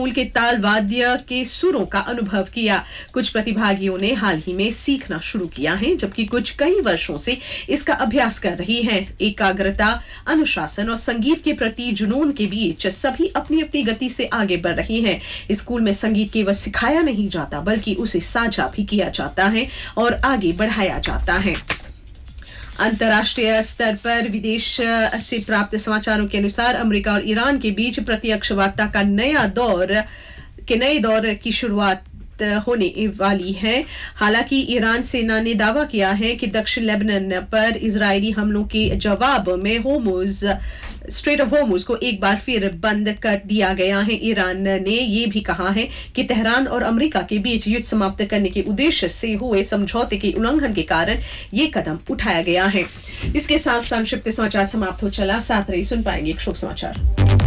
मूल के ताल वाद्य के सुरों का अनुभव किया। कुछ प्रतिभागियों ने हाल ही में सीखना शुरू किया है, जबकि कुछ कई वर्षों से इसका अभ्यास कर रही हैं। एकाग्रता, अनुशासन और संगीत के प्रति जुनून के बीच सभी अपनी अपनी गति से आगे बढ़ रही हैं। स्कूल में संगीत केवल सिखाया नहीं जाता, बल्कि उसे साझा भी किया जाता है और आगे बढ़ाया जाता है। अंतर्राष्ट्रीय स्तर पर विदेश से प्राप्त समाचारों के अनुसार अमेरिका और ईरान के बीच प्रत्यक्ष वार्ता का नए दौर की शुरुआत होने वाली है। हालांकि ईरान सेना ने दावा किया है कि दक्षिण लेबनान पर इजरायली हमलों के जवाब में स्ट्रेट ऑफ होर्मुज को एक बार फिर बंद कर दिया गया है। ईरान ने यह भी कहा है कि तेहरान और अमेरिका के बीच युद्ध समाप्त करने के उद्देश्य से हुए समझौते के उल्लंघन के कारण यह कदम उठाया गया है। इसके साथ संक्षिप्त समाचार समाप्त हो चला। साथ रही सुन पाएंगे एक शोक समाचार।